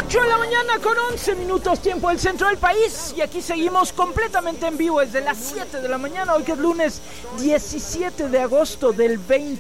8 de la mañana con 11 minutos, tiempo del centro del país. Y aquí seguimos completamente en vivo desde las 7 de la mañana, hoy que es lunes 17 de agosto del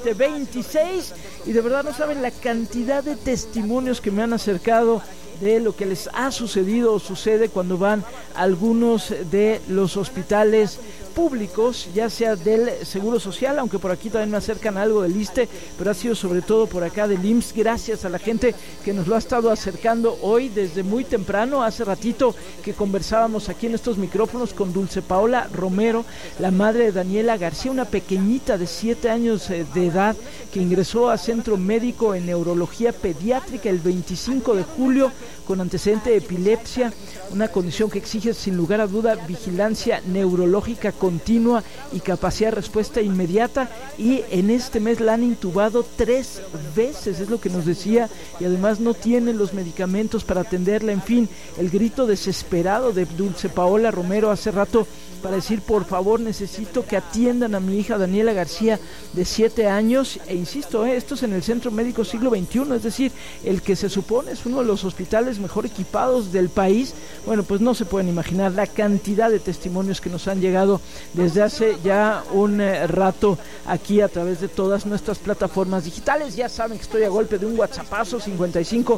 2026. Y de verdad no saben la cantidad de testimonios que me han acercado de lo que les ha sucedido o sucede cuando van a algunos de los hospitales públicos, ya sea del Seguro Social, aunque por aquí también me acercan algo del ISSSTE, pero ha sido sobre todo por acá del IMSS, gracias a la gente que nos lo ha estado acercando hoy desde muy temprano. Hace ratito que conversábamos aquí en estos micrófonos con Dulce Paola Romero, la madre de Daniela García, una pequeñita de 7 años de edad que ingresó a centro médico en neurología pediátrica el 25 de julio con antecedente de epilepsia, una condición que exige sin lugar a duda vigilancia neurológica continua y capacidad de respuesta inmediata, y en este mes la han intubado 3 veces, es lo que nos decía, y además no tienen los medicamentos para atenderla. En fin, el grito desesperado de Dulce Paola Romero hace rato para decir: por favor, necesito que atiendan a mi hija Daniela García de 7 años, e insisto, esto es en el Centro Médico Siglo XXI, es decir, el que se supone es uno de los hospitales mejor equipados del país. Bueno, pues no se pueden imaginar la cantidad de testimonios que nos han llegado desde hace ya un rato aquí a través de todas nuestras plataformas digitales. Ya saben que estoy a golpe de un WhatsAppazo 55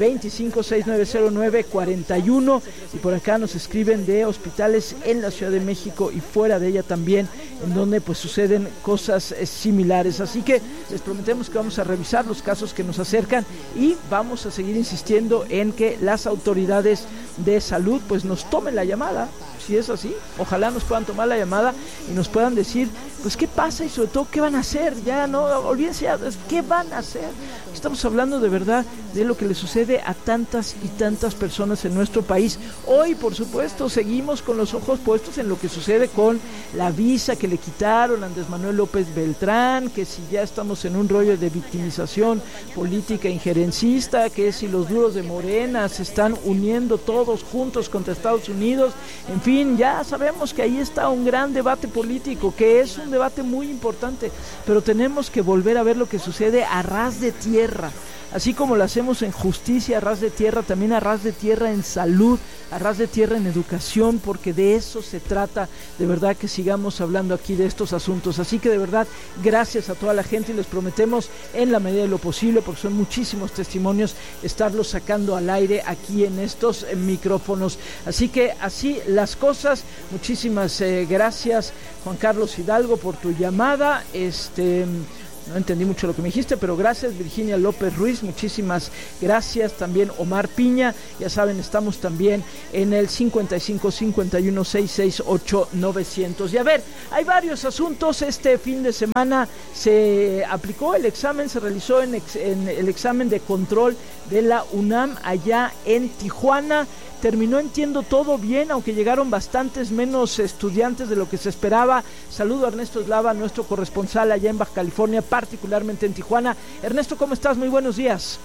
25 6909 41, y por acá nos escriben de hospitales en la Ciudad de México y fuera de ella también, en donde pues suceden cosas similares. Así que les prometemos que vamos a revisar los casos que nos acercan y vamos a seguir insistiendo en que las autoridades de salud pues nos tomen la llamada. Si es así, ojalá nos puedan tomar la llamada y nos puedan decir pues qué pasa y sobre todo qué van a hacer. Ya no, olvídense ya, qué van a hacer. Estamos hablando de verdad de lo que le sucede a tantas y tantas personas en nuestro país. Hoy, por supuesto, seguimos con los ojos puestos en lo que sucede con la visa que le quitaron a Andrés Manuel López Beltrán, que si ya estamos en un rollo de victimización política injerencista, que si los duros de Morena se están uniendo todos juntos contra Estados Unidos. En fin, ya sabemos que ahí está un gran debate político, que es un debate muy importante, pero tenemos que volver a ver lo que sucede a ras de tierra. Así como lo hacemos en justicia a ras de tierra, también a ras de tierra en salud, a ras de tierra en educación, porque de eso se trata, de verdad, que sigamos hablando aquí de estos asuntos. Así que de verdad, gracias a toda la gente, y les prometemos en la medida de lo posible, porque son muchísimos testimonios, estarlos sacando al aire aquí en estos micrófonos. Así que así las cosas. Muchísimas gracias, Juan Carlos Hidalgo, por tu llamada. No entendí mucho lo que me dijiste, pero gracias. Virginia López Ruiz, muchísimas gracias. También Omar Piña, ya saben, estamos también en el 55 51 668 900. Y a ver, hay varios asuntos. Este fin de semana se aplicó el examen, se realizó en el examen de control de la UNAM allá en Tijuana. Terminó, entiendo, todo bien, aunque llegaron bastantes menos estudiantes de lo que se esperaba. Saludo a Ernesto Eslava, nuestro corresponsal allá en Baja California, particularmente en Tijuana. Ernesto, ¿cómo estás? Muy buenos días.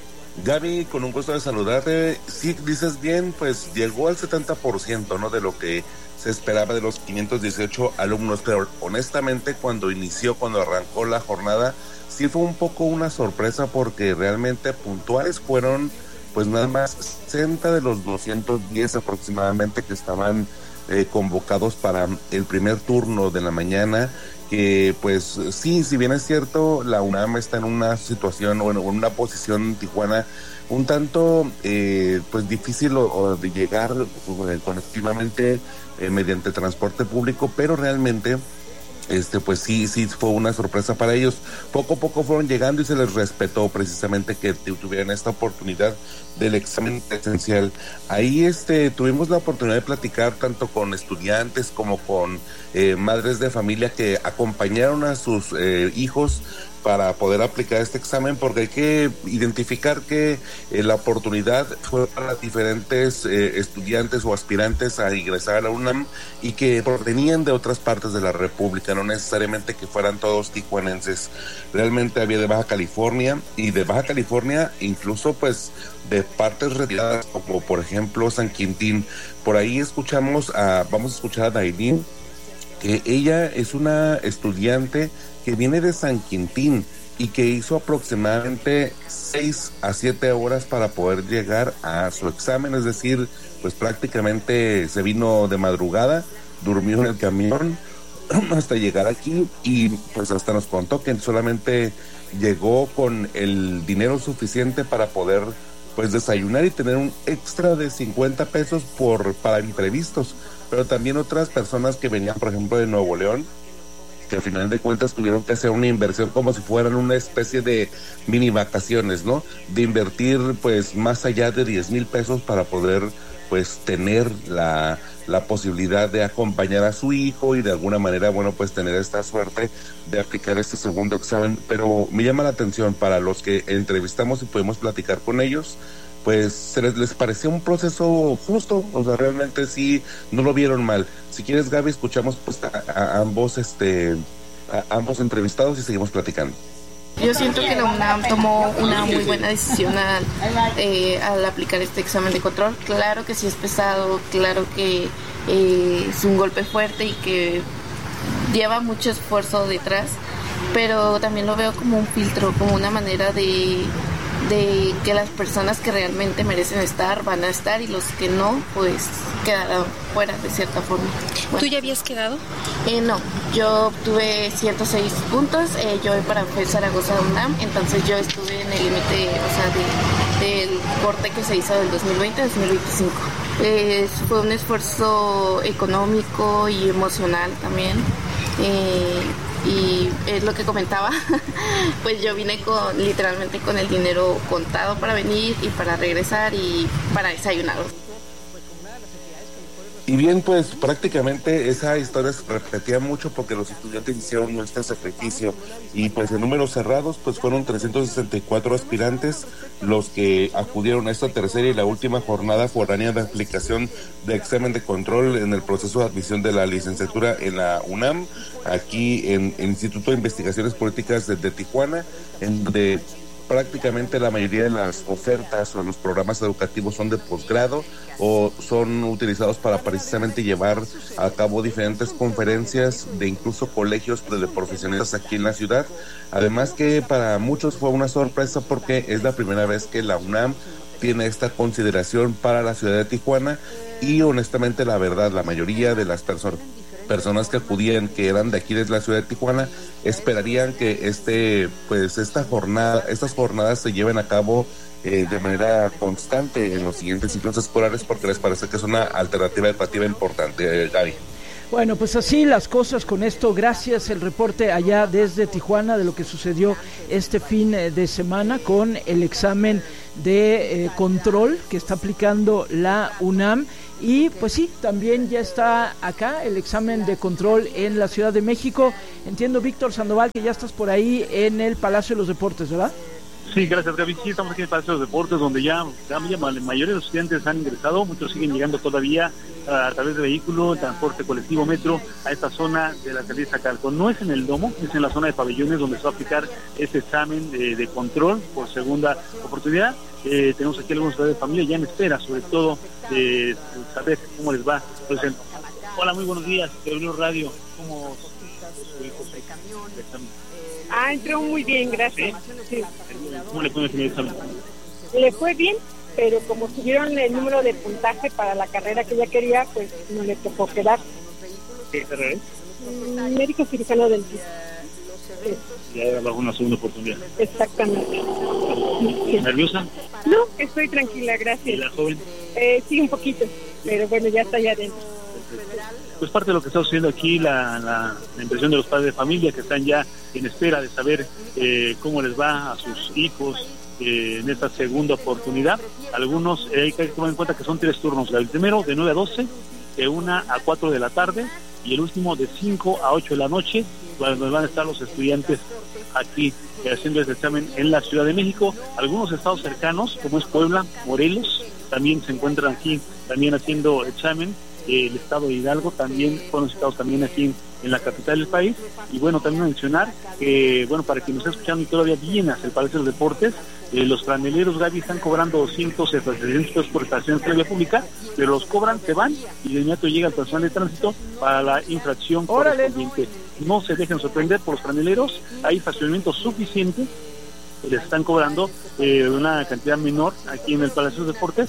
Gaby, con un gusto de saludarte. Sí, dices bien, pues llegó al 70%, ¿no?, de lo que se esperaba de los 518 alumnos, pero honestamente cuando arrancó la jornada, sí fue un poco una sorpresa, porque realmente puntuales fueron pues nada más 60 de los 210 aproximadamente que estaban convocados para el primer turno de la mañana. Que pues sí, si bien es cierto, la UNAM está en una situación, o en una posición en Tijuana un tanto pues difícil o de llegar colectivamente mediante transporte público, pero realmente pues sí fue una sorpresa para ellos. Poco a poco fueron llegando y se les respetó precisamente que tuvieran esta oportunidad del examen esencial. Ahí tuvimos la oportunidad de platicar tanto con estudiantes como con madres de familia que acompañaron a sus hijos para poder aplicar este examen, porque hay que identificar que la oportunidad fue para diferentes estudiantes o aspirantes a ingresar a la UNAM y que provenían de otras partes de la República, no necesariamente que fueran todos tijuanenses. Realmente había de Baja California, y de Baja California incluso pues de partes retiradas, como por ejemplo San Quintín. Por ahí vamos a escuchar a Dailin, que ella es una estudiante que viene de San Quintín, y que hizo aproximadamente 6 a 7 horas para poder llegar a su examen, es decir, pues prácticamente se vino de madrugada, durmió en el camión hasta llegar aquí y pues hasta nos contó que solamente llegó con el dinero suficiente para poder pues desayunar y tener un extra de 50 pesos para imprevistos, pero también otras personas que venían, por ejemplo, de Nuevo León, que al final de cuentas tuvieron que hacer una inversión como si fueran una especie de mini vacaciones, ¿no? De invertir pues más allá de 10,000 pesos para poder pues tener la posibilidad de acompañar a su hijo y de alguna manera, bueno, pues tener esta suerte de aplicar este segundo examen. Pero me llama la atención, para los que entrevistamos y pudimos platicar con ellos, pues les pareció un proceso justo, o sea, realmente sí, no lo vieron mal. Si quieres, Gaby, escuchamos pues a ambos ambos entrevistados y seguimos platicando. Yo siento que la UNAM tomó una muy buena decisión al aplicar este examen de control. Claro que sí es pesado, claro que es un golpe fuerte y que lleva mucho esfuerzo detrás, pero también lo veo como un filtro, como una manera de que las personas que realmente merecen estar van a estar y los que no, pues quedarán fuera de cierta forma. Bueno. ¿Tú ya habías quedado? No, yo obtuve 106 puntos, yo voy para FES Zaragoza UNAM, entonces yo estuve en el límite, o sea, del corte que se hizo del 2020 al 2025. Fue un esfuerzo económico y emocional también. Y es lo que comentaba, pues yo vine literalmente con el dinero contado para venir y para regresar y para desayunar. Y bien, pues prácticamente esa historia se repetía mucho porque los estudiantes hicieron este sacrificio y pues en números cerrados pues fueron 364 aspirantes los que acudieron a esta tercera y la última jornada foránea de aplicación de examen de control en el proceso de admisión de la licenciatura en la UNAM, aquí en el Instituto de Investigaciones Políticas de Tijuana, en donde prácticamente la mayoría de las ofertas o los programas educativos son de posgrado o son utilizados para precisamente llevar a cabo diferentes conferencias de incluso colegios de profesionistas aquí en la ciudad. Además que para muchos fue una sorpresa porque es la primera vez que la UNAM tiene esta consideración para la ciudad de Tijuana y honestamente la verdad, la mayoría de las personas que acudían, que eran de aquí desde la ciudad de Tijuana, esperarían que estas jornadas se lleven a cabo de manera constante en los siguientes ciclos escolares porque les parece que es una alternativa educativa importante, Gaby. Bueno, pues así las cosas con esto. Gracias, el reporte allá desde Tijuana de lo que sucedió este fin de semana con el examen de control que está aplicando la UNAM. Y pues sí, también ya está acá el examen de control en la Ciudad de México. Entiendo, Víctor Sandoval, que ya estás por ahí en el Palacio de los Deportes, ¿verdad? Sí, gracias, Gaby. Sí, estamos aquí en el Palacio de los Deportes, donde ya la mayoría de los estudiantes han ingresado, muchos siguen llegando todavía a través de vehículo, transporte colectivo, metro, a esta zona de la salida Zacalco. No es en el domo, es en la zona de pabellones donde se va a aplicar este examen de control por segunda oportunidad. Tenemos aquí algunos padres de familia ya en espera, sobre todo de saber cómo les va. Entonces, hola, muy buenos días, W Radio, ¿cómo su hijo se examen? Entró muy bien, gracias. ¿Sí? ¿Cómo le fue el primer examen? Le fue bien, pero como tuvieron el número de puntaje para la carrera que ella quería, pues no le tocó quedar. ¿Qué carrera es? Médico cirujano dentista. Sí. Ya bajo una segunda oportunidad. Exactamente. Sí. ¿Nerviosa? No, estoy tranquila, gracias. ¿Y la joven? Sí, un poquito, pero bueno, ya está allá adentro. Pues parte de lo que está sucediendo aquí, la impresión de los padres de familia que están ya en espera de saber cómo les va a sus hijos en esta segunda oportunidad. Algunos hay que tomar en cuenta que son 3 turnos, el primero de 9 a 12, de 1 a 4 de la tarde y el último de 5 a 8 de la noche, donde van a estar los estudiantes aquí haciendo este examen en la Ciudad de México. Algunos estados cercanos, como es Puebla, Morelos, también se encuentran aquí también haciendo examen. El estado de Hidalgo también fueron citados también aquí en la capital del país. Y bueno, también mencionar que, bueno, para quien nos está escuchando y todavía viene hacia el Palacio de los Deportes, los franeleros, Gaby, están cobrando 200 pesos por estación de vía pública, pero los cobran, se van y de inmediato llega el personal de tránsito para la infracción correspondiente. no se dejen sorprender por los franeleros, hay estacionamiento suficiente, les están cobrando una cantidad menor aquí en el Palacio de Deportes,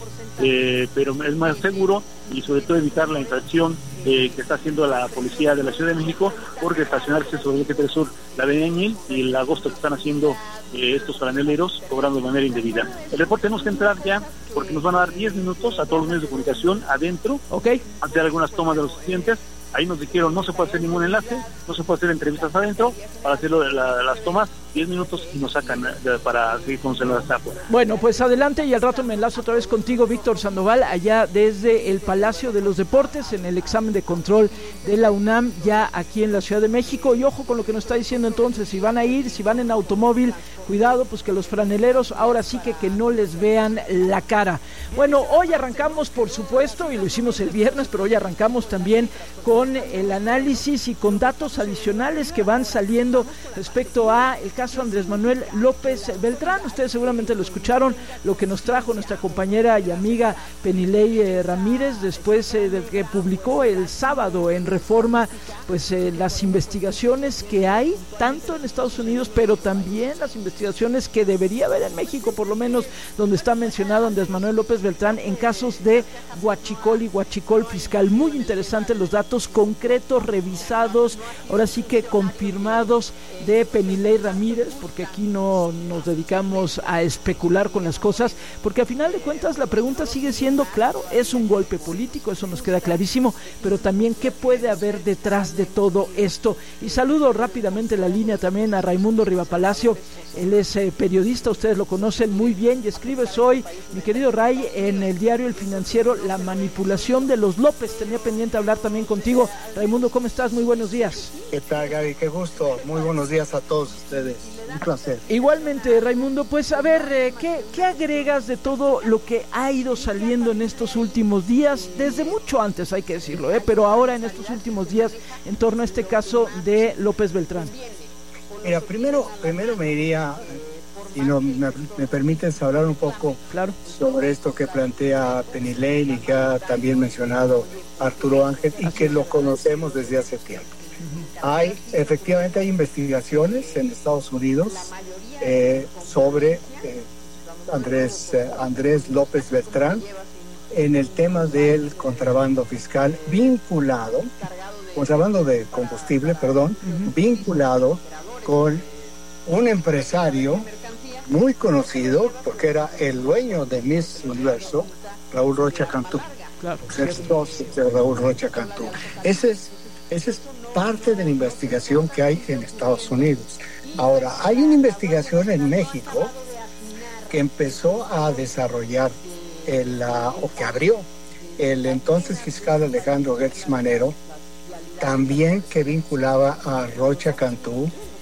pero es más seguro y sobre todo evitar la infracción que está haciendo la policía de la Ciudad de México, porque estacionarse sobre el eje 3 Sur, la avenida Añil y el agosto que están haciendo estos franeleros cobrando de manera indebida. El reporte tenemos que entrar ya porque nos van a dar 10 minutos a todos los medios de comunicación adentro, hacer algunas tomas de los clientes. Ahí nos dijeron no se puede hacer ningún enlace, no se puede hacer entrevistas adentro, para hacer las tomas, 10 minutos y nos sacan para seguir con la afuera. Bueno, pues adelante y al rato me enlazo otra vez contigo, Víctor Sandoval, allá desde el Palacio de los Deportes, en el examen de control de la UNAM, ya aquí en la Ciudad de México. Y ojo con lo que nos está diciendo entonces, si van a ir, si van en automóvil, cuidado, pues que los franeleros ahora sí que no les vean la cara. Bueno, hoy arrancamos, por supuesto, y lo hicimos el viernes, pero hoy arrancamos también con el análisis y con datos adicionales que van saliendo respecto a el caso Andrés Manuel López Beltrán. Ustedes seguramente lo escucharon, lo que nos trajo nuestra compañera y amiga Penilei Ramírez después de que publicó el sábado en Reforma pues las investigaciones que hay tanto en Estados Unidos, pero también las investigaciones que debería haber en México, por lo menos donde está mencionado Andrés Manuel López Beltrán en casos de huachicol y huachicol fiscal. Muy interesantes los datos concretos, revisados, ahora sí que confirmados de Penilei Ramírez, porque aquí no nos dedicamos a especular con las cosas, porque a final de cuentas la pregunta sigue siendo, claro, es un golpe político, eso nos queda clarísimo, pero también qué puede haber detrás de todo esto. Y saludo rápidamente la línea también a Raimundo Rivapalacio, él es periodista, ustedes lo conocen muy bien y escribes hoy, mi querido Ray, en el diario El Financiero, la manipulación de los López. Tenía pendiente hablar también contigo. Raimundo, ¿cómo estás? Muy buenos días. ¿Qué tal, Gaby? Qué gusto. Muy buenos días a todos ustedes. Un placer. Igualmente, Raimundo, pues a ver, ¿qué agregas de todo lo que ha ido saliendo en estos últimos días? Desde mucho antes, hay que decirlo, pero ahora en estos últimos días en torno a este caso de López Beltrán. Mira, primero me iría, y me permites hablar un poco sobre esto que plantea Penilei y que ha también mencionado Arturo Ángel y que lo conocemos desde hace tiempo. Efectivamente hay investigaciones en Estados Unidos sobre Andrés López Beltrán en el tema del contrabando fiscal contrabando de combustible, vinculado con un empresario muy conocido, porque era el dueño de Miss Universo, Raúl Rocha Cantú. Claro. De Raúl Rocha Cantú. Ese es parte de la investigación que hay en Estados Unidos. Ahora, hay una investigación en México que empezó a desarrollar o que abrió el entonces fiscal Alejandro Gertz Manero, también que vinculaba a Rocha Cantú